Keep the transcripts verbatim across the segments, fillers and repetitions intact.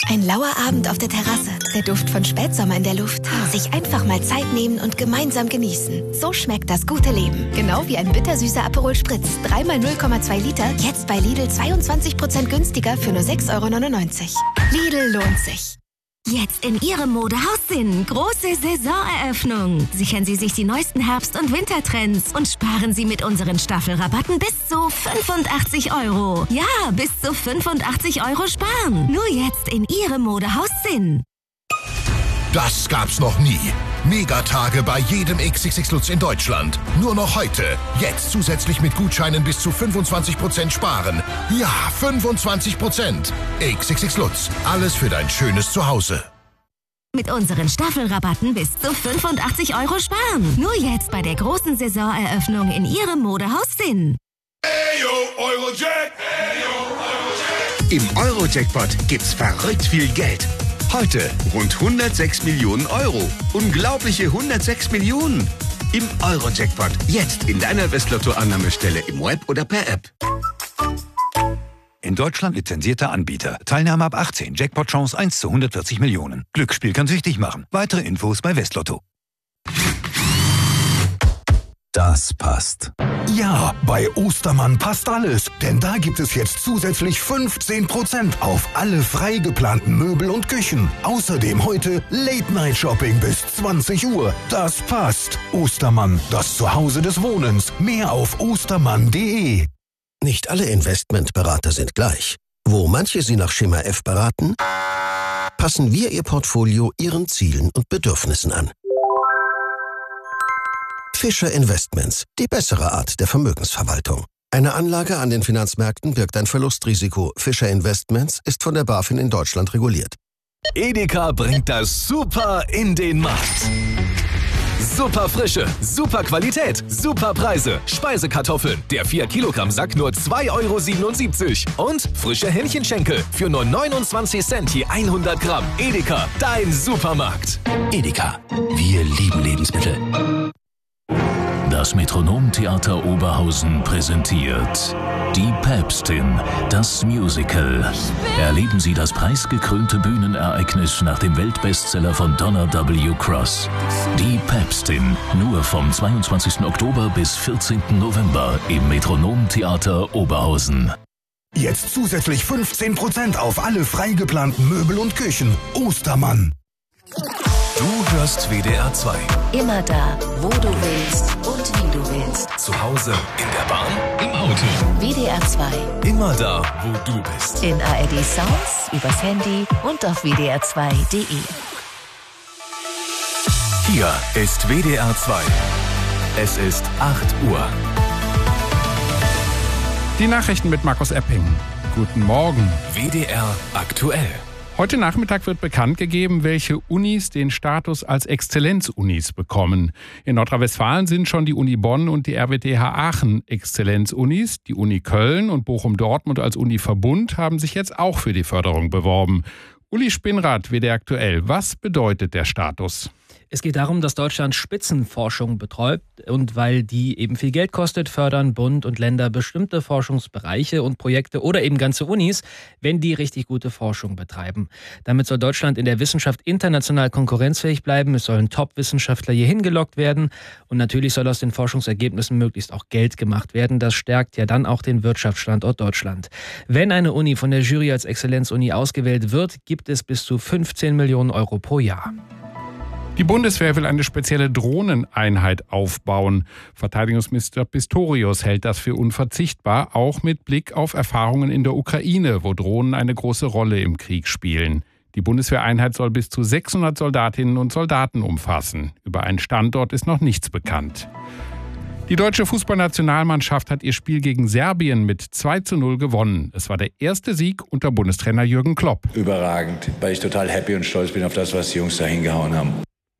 Ein lauer Abend auf der Terrasse, der Duft von Spätsommer in der Luft. Sich einfach mal Zeit nehmen und gemeinsam genießen. So schmeckt das gute Leben. Genau wie ein bittersüßer Aperol Spritz. Dreimal null Komma zwei Liter, jetzt bei Lidl zweiundzwanzig Prozent günstiger für nur sechs Euro neunundneunzig. Lidl lohnt sich. Jetzt in Ihrem Modehaus Sinn. Große Saisoneröffnung. Sichern Sie sich die neuesten Herbst- und Wintertrends und sparen Sie mit unseren Staffelrabatten bis zu fünfundachtzig Euro. Ja, bis zu fünfundachtzig Euro sparen. Nur jetzt in Ihrem Modehaus Sinn. Das gab's noch nie. Megatage bei jedem X X X Lutz in Deutschland. Nur noch heute. Jetzt zusätzlich mit Gutscheinen bis zu fünfundzwanzig Prozent sparen. Ja, fünfundzwanzig Prozent. X X X Lutz. Alles für dein schönes Zuhause. Mit unseren Staffelrabatten bis zu fünfundachtzig Euro sparen. Nur jetzt bei der großen Saisoneröffnung in Ihrem Modehaus Sinn. Ayo, Eurojack! Ayo, Eurojack! Im Eurojackpot gibt's verrückt viel Geld. Heute rund hundertsechs Millionen Euro. Unglaubliche hundertsechs Millionen. Im Eurojackpot. Jetzt in deiner Westlotto-Annahmestelle im Web oder per App. In Deutschland lizenzierter Anbieter. Teilnahme ab achtzehn. Jackpot-Chance eins zu hundertvierzig Millionen. Glücksspiel kann süchtig machen. Weitere Infos bei Westlotto. Das passt. Ja, bei Ostermann passt alles. Denn da gibt es jetzt zusätzlich fünfzehn Prozent auf alle frei geplanten Möbel und Küchen. Außerdem heute Late-Night-Shopping bis zwanzig Uhr. Das passt. Ostermann, das Zuhause des Wohnens. Mehr auf ostermann punkt de. Nicht alle Investmentberater sind gleich. Wo manche Sie nach Schema F beraten, passen wir Ihr Portfolio Ihren Zielen und Bedürfnissen an. Fischer Investments, die bessere Art der Vermögensverwaltung. Eine Anlage an den Finanzmärkten birgt ein Verlustrisiko. Fischer Investments ist von der BaFin in Deutschland reguliert. Edeka bringt das Super in den Markt. Super Frische, super Qualität, super Preise. Speisekartoffeln, der vier Kilogramm Sack nur zwei Euro siebenundsiebzig. Und frische Hähnchenschenkel für nur neunundzwanzig Cent je hundert Gramm. Edeka, dein Supermarkt. Edeka, wir lieben Lebensmittel. Das Metronomtheater Oberhausen präsentiert Die Päpstin, das Musical. Erleben Sie das preisgekrönte Bühnenereignis nach dem Weltbestseller von Donna W. Cross. Die Päpstin, nur vom zweiundzwanzigsten Oktober bis vierzehnten November im Metronomtheater Oberhausen. Jetzt zusätzlich fünfzehn Prozent auf alle frei geplanten Möbel und Küchen. Ostermann. Du hörst W D R zwei. Immer da, wo du willst und wie du willst. Zu Hause, in der Bahn, im Auto. W D R zwei. Immer da, wo du bist. In A R D Sounds, übers Handy und auf w d r zwei punkt de. Hier ist W D R zwei. Es ist acht Uhr. Die Nachrichten mit Markus Epping. Guten Morgen. W D R aktuell. Heute Nachmittag wird bekannt gegeben, welche Unis den Status als Exzellenzunis bekommen. In Nordrhein-Westfalen sind schon die Uni Bonn und die R W T H Aachen Exzellenzunis. Die Uni Köln und Bochum-Dortmund als Uni-Verbund haben sich jetzt auch für die Förderung beworben. Uli Spinnrath, W D R aktuell. Was bedeutet der Status? Es geht darum, dass Deutschland Spitzenforschung betreut und weil die eben viel Geld kostet, fördern Bund und Länder bestimmte Forschungsbereiche und Projekte oder eben ganze Unis, wenn die richtig gute Forschung betreiben. Damit soll Deutschland in der Wissenschaft international konkurrenzfähig bleiben. Es sollen Top-Wissenschaftler hier hingelockt werden und natürlich soll aus den Forschungsergebnissen möglichst auch Geld gemacht werden. Das stärkt ja dann auch den Wirtschaftsstandort Deutschland. Wenn eine Uni von der Jury als Exzellenzuni ausgewählt wird, gibt es bis zu fünfzehn Millionen Euro pro Jahr. Die Bundeswehr will eine spezielle Drohneneinheit aufbauen. Verteidigungsminister Pistorius hält das für unverzichtbar, auch mit Blick auf Erfahrungen in der Ukraine, wo Drohnen eine große Rolle im Krieg spielen. Die Bundeswehreinheit soll bis zu sechshundert Soldatinnen und Soldaten umfassen. Über einen Standort ist noch nichts bekannt. Die deutsche Fußballnationalmannschaft hat ihr Spiel gegen Serbien mit zwei zu null gewonnen. Es war der erste Sieg unter Bundestrainer Jürgen Klopp. Überragend, weil ich total happy und stolz bin auf das, was die Jungs da hingehauen haben.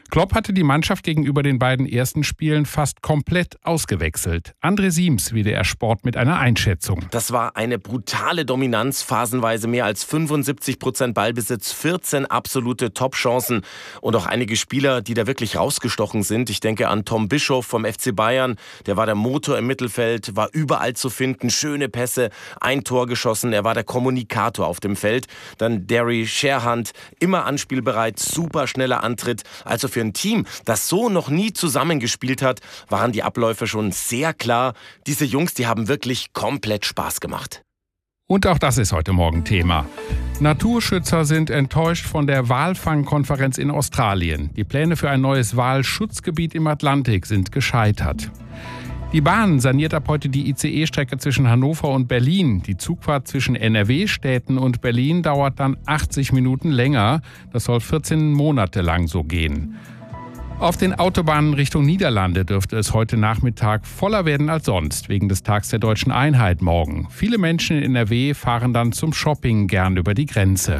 Klopp hatte die Mannschaft gegenüber den beiden ersten Spielen fast komplett ausgewechselt. André Siems, W D R Sport, mit einer Einschätzung. Das war eine brutale Dominanz, phasenweise mehr als fünfundsiebzig Prozent Ballbesitz, vierzehn absolute Top-Chancen und auch einige Spieler, die da wirklich rausgestochen sind. Ich denke an Tom Bischoff vom F C Bayern, der war der Motor im Mittelfeld, war überall zu finden, schöne Pässe, ein Tor geschossen, er war der Kommunikator auf dem Feld. Dann Derry Sherhunt, immer anspielbereit, super schneller Antritt. Also für ein Team, das so noch nie zusammengespielt hat, waren die Abläufe schon sehr klar. Diese Jungs, die haben wirklich komplett Spaß gemacht. Und auch das ist heute Morgen Thema. Naturschützer sind enttäuscht von der Walfangkonferenz in Australien. Die Pläne für ein neues Walschutzgebiet im Atlantik sind gescheitert. Die Bahn saniert ab heute die I C E-Strecke zwischen Hannover und Berlin. Die Zugfahrt zwischen N R W-Städten und Berlin dauert dann achtzig Minuten länger. Das soll vierzehn Monate lang so gehen. Auf den Autobahnen Richtung Niederlande dürfte es heute Nachmittag voller werden als sonst, wegen des Tags der Deutschen Einheit morgen. Viele Menschen in N R W fahren dann zum Shopping gern über die Grenze.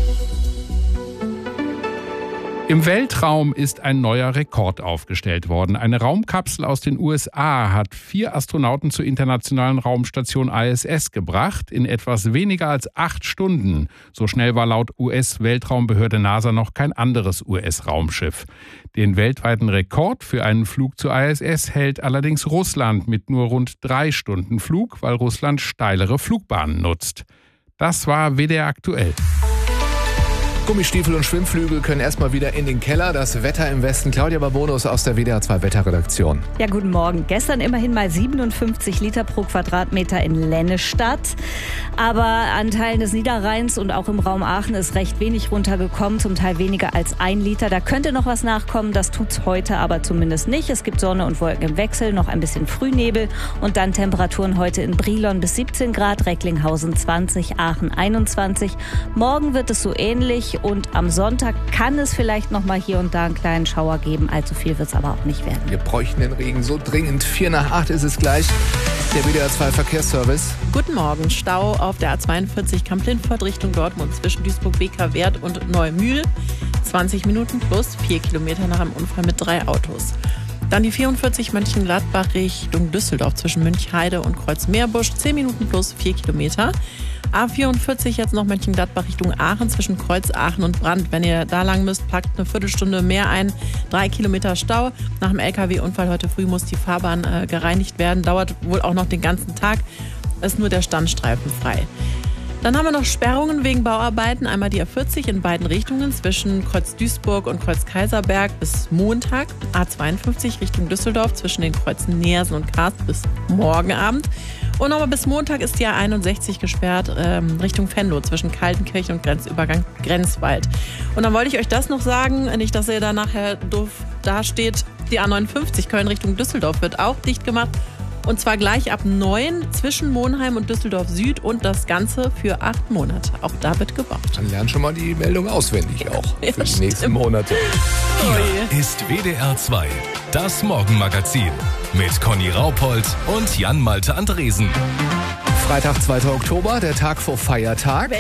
Im Weltraum ist ein neuer Rekord aufgestellt worden. Eine Raumkapsel aus den U S A hat vier Astronauten zur internationalen Raumstation I S S gebracht, in etwas weniger als acht Stunden. So schnell war laut U S-Weltraumbehörde NASA noch kein anderes U S-Raumschiff. Den weltweiten Rekord für einen Flug zur I S S hält allerdings Russland mit nur rund drei Stunden Flug, weil Russland steilere Flugbahnen nutzt. Das war W D R aktuell. Gummistiefel und Schwimmflügel können erstmal wieder in den Keller. Das Wetter im Westen. Claudia Babonus aus der W D R zwei Wetterredaktion. Ja, guten Morgen. Gestern immerhin mal siebenundfünfzig Liter pro Quadratmeter in Lennestadt. Aber an Teilen des Niederrheins und auch im Raum Aachen ist recht wenig runtergekommen. Zum Teil weniger als ein Liter. Da könnte noch was nachkommen. Das tut's heute aber zumindest nicht. Es gibt Sonne und Wolken im Wechsel, noch ein bisschen Frühnebel. Und dann Temperaturen heute in Brilon bis siebzehn Grad, Recklinghausen zwanzig, Aachen einundzwanzig. Morgen wird es so ähnlich. Und am Sonntag kann es vielleicht noch mal hier und da einen kleinen Schauer geben. Allzu viel wird es aber auch nicht werden. Wir bräuchten den Regen so dringend. Vier nach acht ist es gleich. Der W D R zwei Verkehrsservice. Guten Morgen. Stau auf der A zweiundvierzig Kamp-Lindfort Richtung Dortmund zwischen Duisburg-Beker-Wert und Neumühl. zwanzig Minuten plus vier Kilometer nach einem Unfall mit drei Autos. Dann die vierundvierzig Mönchengladbach Richtung Düsseldorf zwischen Münchheide und Kreuzmeerbusch. zehn Minuten plus vier Kilometer. A vierundvierzig jetzt noch Mönchengladbach Richtung Aachen zwischen Kreuz, Aachen und Brand. Wenn ihr da lang müsst, packt eine Viertelstunde mehr ein. Drei Kilometer Stau. Nach dem L K W-Unfall heute früh muss die Fahrbahn äh, gereinigt werden. Dauert wohl auch noch den ganzen Tag. Ist nur der Standstreifen frei. Dann haben wir noch Sperrungen wegen Bauarbeiten. Einmal die A vierzig in beiden Richtungen zwischen Kreuz Duisburg und Kreuz Kaiserberg bis Montag. A zweiundfünfzig Richtung Düsseldorf zwischen den Kreuzen Neersen und Karst bis morgen Abend. Und nochmal bis Montag ist die A einundsechzig gesperrt ähm, Richtung Venlo zwischen Kaltenkirchen und Grenzübergang Grenzwald. Und dann wollte ich euch das noch sagen, nicht, dass ihr da nachher doof dasteht. Die A neunundfünfzig Köln Richtung Düsseldorf wird auch dicht gemacht. Und zwar gleich ab neun zwischen Monheim und Düsseldorf Süd und das Ganze für acht Monate. Auch da wird gebaut. Dann lernen schon mal die Meldung auswendig auch für ja, die nächsten stimmt. Monate. Hier ist W D R zwei, das Morgenmagazin mit Conny Raupold und Jan Malte Andresen. Freitag, zweiter Oktober, der Tag vor Feiertag.